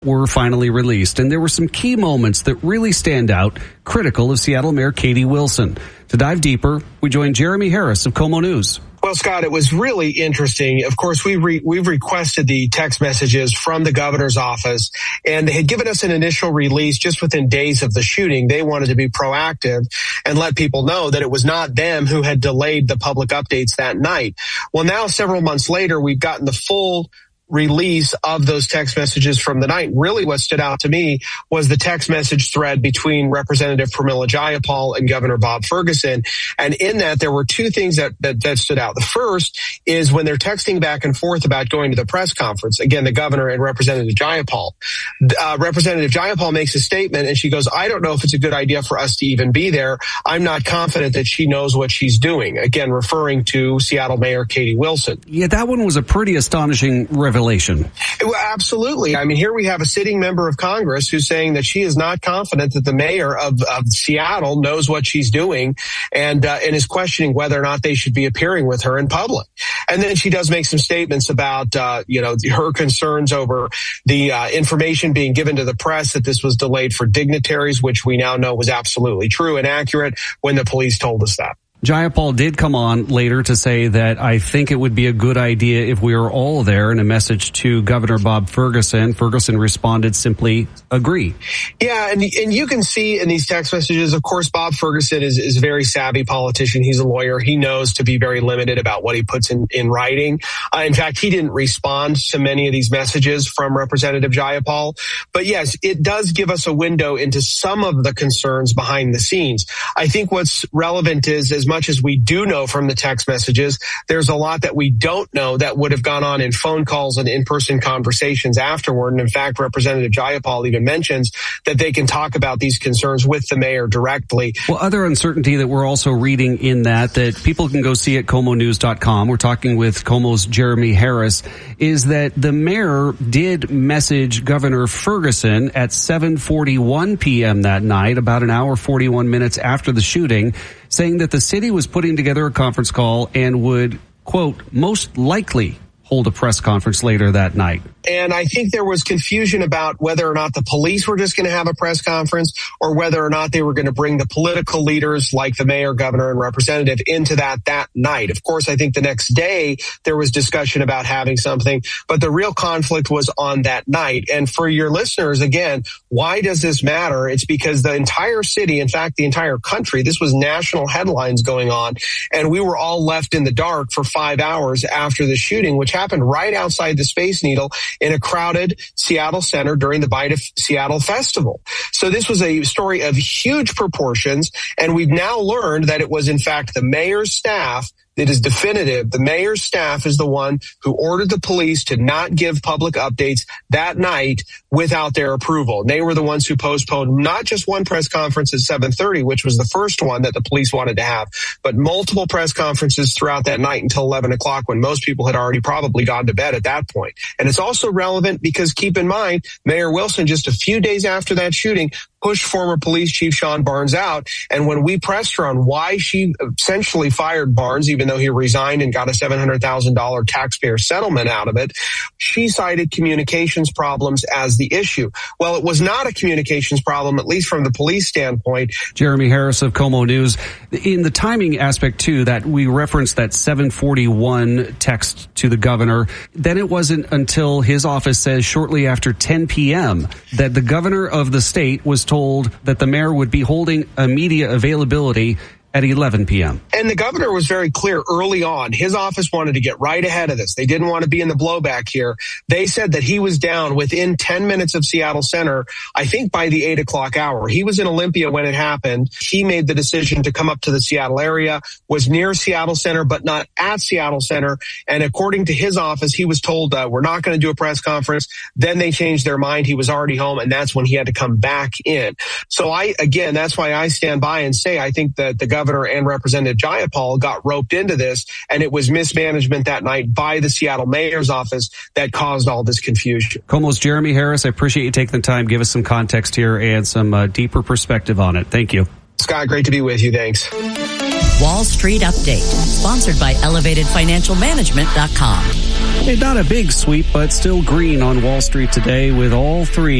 were finally released, and there were some key moments that really stand out, critical of Seattle Mayor Katie Wilson. To dive deeper, we join Jeremy Harris of KOMO News. Well, Scott, it was really interesting. Of course, we've requested the text messages from the governor's office, and they had given us an initial release just within days of the shooting. They wanted to be proactive and let people know that it was not them who had delayed the public updates that night. Well, now several months later, we've gotten the full release of those text messages from the night. Really what stood out to me was the text message thread between Representative Pramila Jayapal and Governor Bob Ferguson. And in that, there were two things that stood out. The first is when they're texting back and forth about going to the press conference. Again, the governor and Representative Jayapal. Representative Jayapal makes a statement and she goes, I don't know if it's a good idea for us to even be there. I'm not confident that she knows what she's doing. Again, referring to Seattle Mayor Katie Wilson. Yeah, that one was a pretty astonishing revelation. Well, absolutely. I mean, here we have a sitting member of Congress who's saying that she is not confident that the mayor of Seattle knows what she's doing and is questioning whether or not they should be appearing with her in public. And then she does make some statements about, her concerns over the information being given to the press, that this was delayed for dignitaries, which we now know was absolutely true and accurate when the police told us that. Jayapal did come on later to say that I think it would be a good idea if we were all there, in a message to Governor Bob Ferguson. Ferguson responded simply, agree. Yeah, and you can see in these text messages, of course, Bob Ferguson is a very savvy politician. He's a lawyer. He knows to be very limited about what he puts in writing. In fact, he didn't respond to many of these messages from Representative Jayapal. But yes, it does give us a window into some of the concerns behind the scenes. I think what's relevant is, as much as we do know from the text messages, there's a lot that we don't know that would have gone on in phone calls and in-person conversations afterward. And in fact, Representative Jayapal even mentions that they can talk about these concerns with the mayor directly. Well, other uncertainty that we're also reading in that people can go see at KOMOnews.com. We're talking with KOMO's Jeremy Harris, is that the mayor did message Governor Ferguson at 7:41 p.m. that night, about an hour, 41 minutes after the shooting, saying that the city was putting together a conference call and would, quote, most likely hold a press conference later that night. And I think there was confusion about whether or not the police were just going to have a press conference or whether or not they were going to bring the political leaders like the mayor, governor, and representative into that night. Of course, I think the next day there was discussion about having something, but the real conflict was on that night. And for your listeners, again, why does this matter? It's because the entire city, in fact, the entire country, this was national headlines going on, and we were all left in the dark for 5 hours after the shooting, which happened right outside the Space Needle in a crowded Seattle center during the Bite of Seattle Festival. So this was a story of huge proportions, and we've now learned that it was, in fact, the mayor's staff. It is definitive. The mayor's staff is the one who ordered the police to not give public updates that night without their approval. And they were the ones who postponed not just one press conference at 7:30, which was the first one that the police wanted to have, but multiple press conferences throughout that night until 11 o'clock, when most people had already probably gone to bed at that point. And it's also relevant because, keep in mind, Mayor Wilson, just a few days after that shooting, pushed former police chief Sean Barnes out. And when we pressed her on why she essentially fired Barnes, even though he resigned and got a $700,000 taxpayer settlement out of it, she cited communications problems as the issue. Well, it was not a communications problem, at least from the police standpoint. Jeremy Harris of KOMO News. In the timing aspect, too, that we referenced that 7:41 text to the governor, then it wasn't until his office says shortly after 10 p.m. that the governor of the state was told that the mayor would be holding a media availability at 11 p.m. And the governor was very clear early on. His office wanted to get right ahead of this. They didn't want to be in the blowback here. They said that he was down within 10 minutes of Seattle Center, I think by the 8 o'clock hour. He was in Olympia when it happened. He made the decision to come up to the Seattle area, was near Seattle Center, but not at Seattle Center. And according to his office, he was told, we're not going to do a press conference. Then they changed their mind. He was already home, and that's when he had to come back in. So that's why I stand by and say I think that the governor and Representative Jayapal got roped into this, and it was mismanagement that night by the Seattle mayor's office that caused all this confusion. KOMO's Jeremy Harris, I appreciate you taking the time. Give us some context here and some deeper perspective on it. Thank you. Scott, great to be with you. Thanks. Wall Street Update, sponsored by ElevatedFinancialManagement.com. Hey, not a big sweep, but still green on Wall Street today with all three